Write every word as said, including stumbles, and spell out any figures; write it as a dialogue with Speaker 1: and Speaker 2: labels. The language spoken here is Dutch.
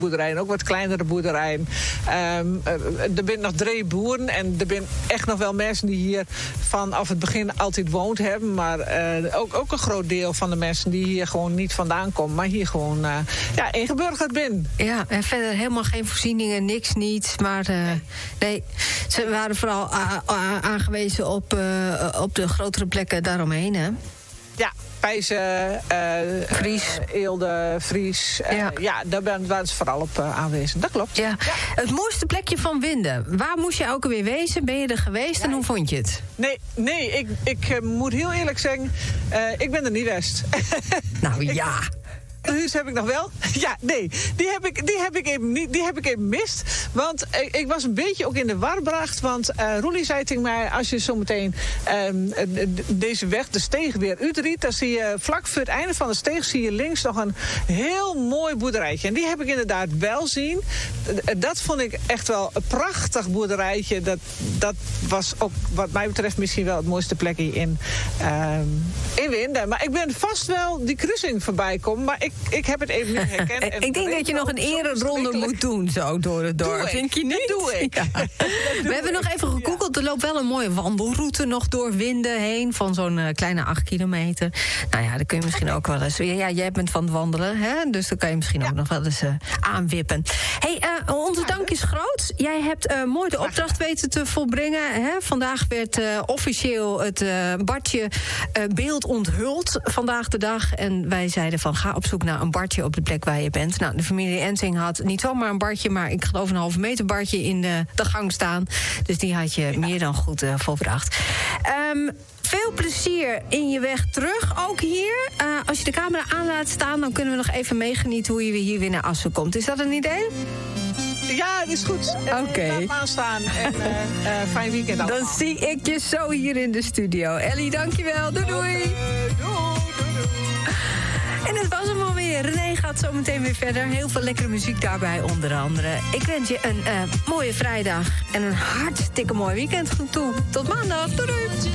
Speaker 1: boerderijen, ook wat kleinere boerderijen. Um, uh, er zijn nog drie boeren en er zijn echt nog wel mensen die hier vanaf het begin altijd woont hebben. Maar uh, ook, ook een groot deel van de mensen die hier gewoon niet vandaan komen, maar hier gewoon uh, ja, ingeburgerd zijn.
Speaker 2: Ja, en verder helemaal geen voorzieningen, niks niet. Maar uh, nee, ze waren vooral a- a- aangewezen op, uh, op de grotere plekken daaromheen, hè?
Speaker 1: Ja. Pijzen, uh,
Speaker 2: Fries.
Speaker 1: Uh, Eelde, Fries. Uh, ja. ja, daar waren ze vooral op uh, aanwezig. Dat klopt.
Speaker 2: Ja.
Speaker 1: Ja.
Speaker 2: Het mooiste plekje van Winden. Waar moest je ook alweer wezen? Ben je er geweest ja, en hoe vond je het?
Speaker 1: Nee, nee ik, ik uh, moet heel eerlijk zeggen, uh, ik ben er niet west.
Speaker 2: Nou ja.
Speaker 1: Huis heb ik nog wel. Ja, nee, die heb ik, die heb ik even niet, die heb ik even mist. Want ik, ik was een beetje ook in de war gebracht. Want uh, Roelie zei tegen mij, als je zometeen um, deze weg, de steeg weer uitriet, dan zie je vlak voor het einde van de steeg zie je links nog een heel mooi boerderijtje. En die heb ik inderdaad wel zien. Dat vond ik echt wel een prachtig boerderijtje. Dat, dat was ook wat mij betreft misschien wel het mooiste plekje in, um, in Winden. Maar ik ben vast wel die kruising voorbij komen. Maar ik Ik, ik heb het even niet herkend. En
Speaker 2: ik denk dat je nog een ereronde moet doen zo door het dorp. Denk je niet?
Speaker 1: Dat doe ik.
Speaker 2: Ja.
Speaker 1: Dat
Speaker 2: We
Speaker 1: doe
Speaker 2: hebben
Speaker 1: ik.
Speaker 2: nog even gegoogeld. Er loopt wel een mooie wandelroute nog door Winden heen. Van zo'n uh, kleine acht kilometer. Nou ja, dan kun je misschien ook wel eens... Ja, jij bent van het wandelen, hè? Dus dan kan je misschien ja. ook nog wel eens uh, aanwippen. Hey, uh, onze dank is groot. Jij hebt uh, mooi de opdracht weten te volbrengen. Hè? Vandaag werd uh, officieel het uh, Bartje uh, beeld onthuld. Vandaag de dag. En wij zeiden van ga op zoek naar een Bartje op de plek waar je bent. Nou, de familie Ensing had niet zomaar een Bartje, maar ik geloof een halve meter Bartje in de, de gang staan. Dus die had je ja. meer dan goed uh, volbracht. Um, Veel plezier in je weg terug, ook hier. Uh, als je de camera aan laat staan, dan kunnen we nog even meegenieten hoe je hier weer naar Assen komt. Is dat een idee?
Speaker 1: Ja, dat is goed.
Speaker 2: Oké. Okay.
Speaker 1: Laat me aanstaan en uh, uh, fijn weekend allemaal.
Speaker 2: Dan zie ik je zo hier in de studio. Ellie, dankjewel. Doei, doei.
Speaker 1: Okay. Doei, doei, doei.
Speaker 2: En het was hem alweer. René gaat zo meteen weer verder. Heel veel lekkere muziek daarbij, onder andere. Ik wens je een uh, mooie vrijdag en een hartstikke mooi weekend toe. Tot maandag. Doei, doei.